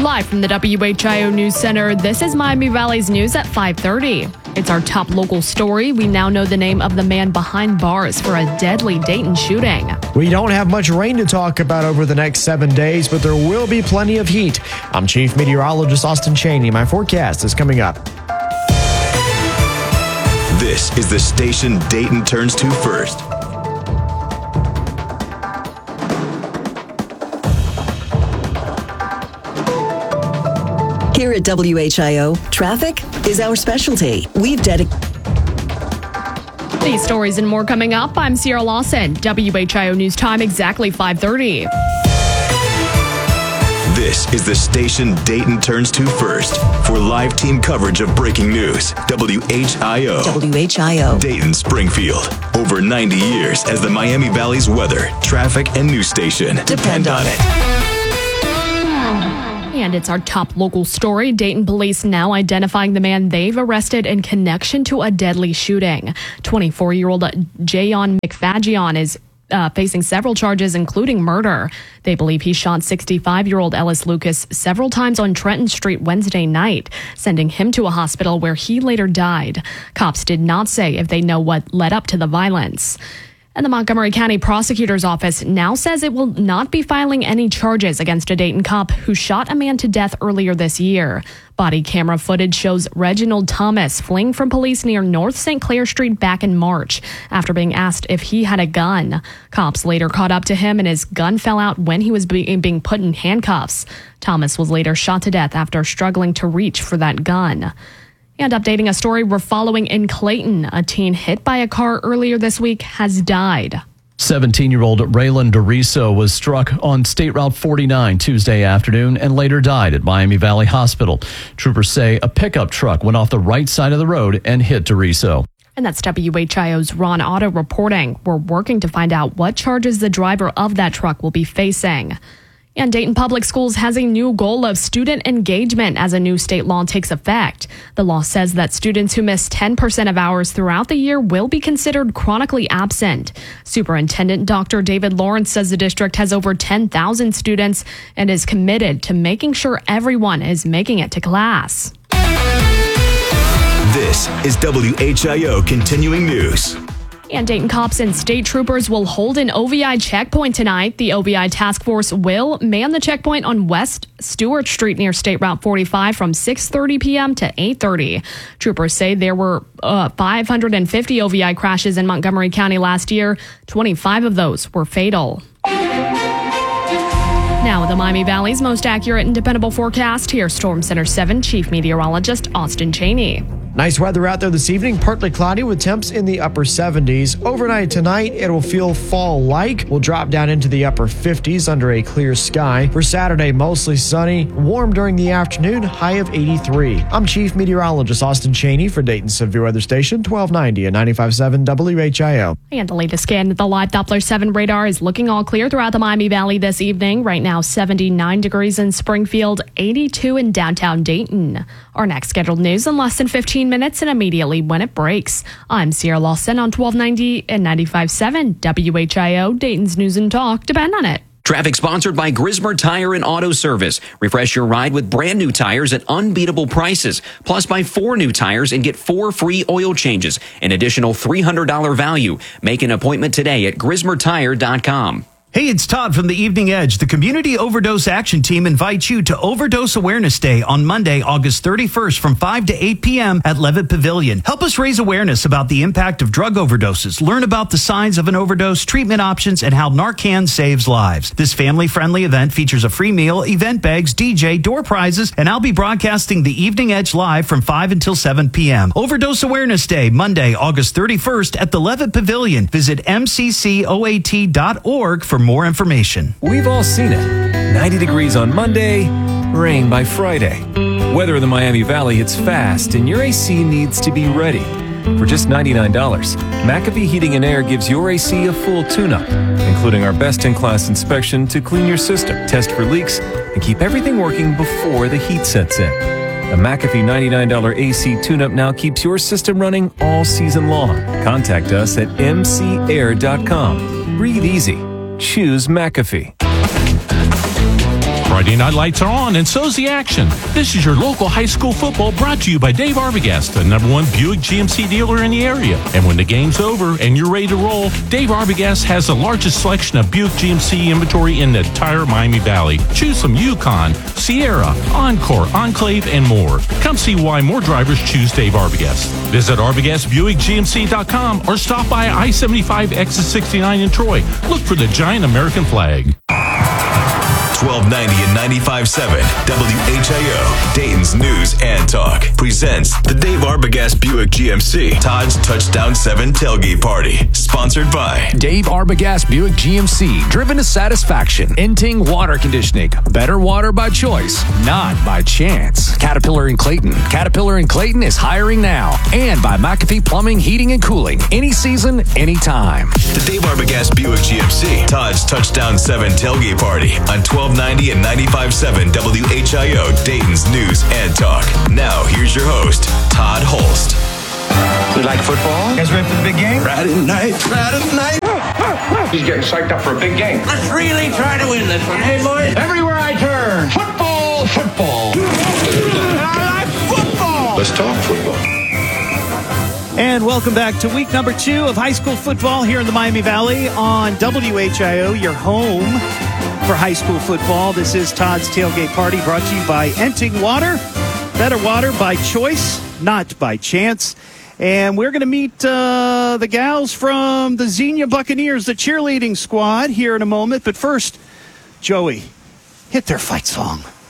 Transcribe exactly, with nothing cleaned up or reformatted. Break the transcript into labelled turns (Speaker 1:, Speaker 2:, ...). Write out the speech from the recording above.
Speaker 1: Live from the W H I O News Center, this is Miami Valley's news at five thirty. It's our top local story. We now know the name of the man behind bars for a deadly Dayton shooting.
Speaker 2: We don't have much rain to talk about over the next seven days, but there will be plenty of heat. I'm Chief Meteorologist Austin Cheney. My forecast is coming up.
Speaker 3: This is the station Dayton turns to first.
Speaker 4: Here at W H I O, traffic is our specialty. We've dedicated.
Speaker 1: These stories and more coming up. I'm Sierra Lawson. W H I O News Time, exactly five thirty.
Speaker 3: This is the station Dayton turns to first for live team coverage of breaking news. W H I O.
Speaker 4: W H I O.
Speaker 3: Dayton, Springfield. Over ninety years as the Miami Valley's weather, traffic, and news station. Depend on it.
Speaker 1: And it's our top local story. Dayton police now identifying the man they've arrested in connection to a deadly shooting. twenty-four-year-old Jayon McFadjian is uh, facing several charges, including murder. They believe he shot sixty-five-year-old Ellis Lucas several times on Trenton Street Wednesday night, sending him to a hospital where he later died. Cops did not say if they know what led up to the violence. And the Montgomery County Prosecutor's Office now says it will not be filing any charges against a Dayton cop who shot a man to death earlier this year. Body camera footage shows Reginald Thomas fleeing from police near North Saint Clair Street back in March after being asked if he had a gun. Cops later caught up to him and his gun fell out when he was being being put in handcuffs. Thomas was later shot to death after struggling to reach for that gun. And updating a story we're following in Clayton, a teen hit by a car earlier this week has died.
Speaker 5: seventeen-year-old Raylan DeRiso was struck on State Route forty-nine Tuesday afternoon and later died at Miami Valley Hospital. Troopers say a pickup truck went off the right side of the road and hit DeRiso.
Speaker 1: And that's W H I O's Ron Otto reporting. We're working to find out what charges the driver of that truck will be facing. And Dayton Public Schools has a new goal of student engagement as a new state law takes effect. The law says that students who miss ten percent of hours throughout the year will be considered chronically absent. Superintendent Doctor David Lawrence says the district has over ten thousand students and is committed to making sure everyone is making it to class.
Speaker 3: This is W H I O Continuing News.
Speaker 1: And Dayton cops and state troopers will hold an O V I checkpoint tonight. The O V I task force will man the checkpoint on West Stewart Street near State Route forty-five from six thirty p.m. to eight thirty. Troopers say there were uh, five hundred fifty O V I crashes in Montgomery County last year. twenty-five of those were fatal. Now, the Miami Valley's most accurate and dependable forecast. Here's Storm Center seven Chief Meteorologist Austin Cheney.
Speaker 2: Nice weather out there this evening, partly cloudy with temps in the upper seventies. Overnight tonight, it will feel fall-like. We'll drop down into the upper fifties under a clear sky. For Saturday, mostly sunny, warm during the afternoon, high of eighty-three. I'm Chief Meteorologist Austin Cheney for Dayton Severe Weather Station twelve ninety and ninety-five point seven W H I O.
Speaker 1: And the latest scan, the live Doppler seven radar is looking all clear throughout the Miami Valley this evening. Right now, seventy-nine degrees in Springfield, eighty-two in downtown Dayton. Our next scheduled news in less than fifteen minutes and immediately when it breaks. I'm Sierra Lawson on twelve ninety and ninety-five point seven W H I O, Dayton's News and Talk. Depend on it.
Speaker 6: Traffic sponsored by Grismer Tire and Auto Service. Refresh your ride with brand new tires at unbeatable prices. Plus, buy four new tires and get four free oil changes. An additional three hundred dollars value. Make an appointment today at grismer tire dot com.
Speaker 7: Hey, it's Todd from the Evening Edge. The Community Overdose Action Team invites you to Overdose Awareness Day on Monday, August thirty-first from five to eight p.m. at Levitt Pavilion. Help us raise awareness about the impact of drug overdoses. Learn about the signs of an overdose, treatment options, and how Narcan saves lives. This family-friendly event features a free meal, event bags, D J, door prizes, and I'll be broadcasting the Evening Edge live from five until seven p.m. Overdose Awareness Day, Monday, August thirty-first at the Levitt Pavilion. Visit m c c o a t dot org for more information.
Speaker 8: We've all seen it. ninety degrees on Monday, rain by Friday. Weather in the Miami Valley hits fast and your A C needs to be ready. For just ninety-nine dollars, McAfee Heating and Air gives your A C a full tune-up, including our best-in-class inspection to clean your system, test for leaks, and keep everything working before the heat sets in. The McAfee ninety-nine dollars A C tune-up now keeps your system running all season long. Contact us at m c air dot com. Breathe easy. Choose McAfee.
Speaker 9: Friday night lights are on, and so's the action. This is your local high school football brought to you by Dave Arbogast, the number one Buick G M C dealer in the area. And when the game's over and you're ready to roll, Dave Arbogast has the largest selection of Buick G M C inventory in the entire Miami Valley. Choose from Yukon, Sierra, Encore, Enclave, and more. Come see why more drivers choose Dave Arbogast. Visit Arbogast Buick G M C dot com or stop by I seventy-five exit sixty-nine in Troy. Look for the giant American flag.
Speaker 3: twelve ninety and ninety-five point seven W H I O, Dayton's News and Talk, presents the Dave Arbogast Buick G M C Todd's Touchdown seven Tailgate Party, sponsored by
Speaker 10: Dave Arbogast Buick G M C, driven to satisfaction. Inting Water Conditioning, better water by choice, not by chance. Caterpillar in Clayton. Caterpillar in Clayton is hiring now. And by McAfee Plumbing, Heating, and Cooling. Any season, anytime.
Speaker 3: The Dave Arbogast Buick G M C Todd's Touchdown seven Tailgate Party on twelve ninety and ninety-five point seven W H I O, Dayton's News and Talk. Now, here's your host, Todd Holst.
Speaker 11: You like football?
Speaker 12: You guys ready for the big game?
Speaker 11: Friday night, Friday night.
Speaker 12: He's getting psyched up for a big game.
Speaker 11: Let's really try to win this one, hey, boys?
Speaker 12: Everywhere I turn, football, football. I like football.
Speaker 11: Let's talk football.
Speaker 7: And welcome back to week number two of high school football here in the Miami Valley on W H I O, your home for high school football. This is Todd's Tailgate Party, brought to you by Enting Water. Better water by choice, not by chance. And we're going to meet uh, the gals from the Xenia Buccaneers, the cheerleading squad, here in a moment. But first, Joey, hit their fight song.